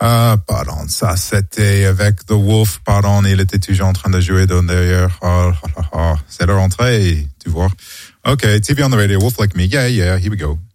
Pardon, ça c'était avec The Wolf, pardon, il était toujours en train de jouer derrière. C'est leur entrée, tu vois. Okay, TV on the radio, Wolf Like Me, yeah, here we go.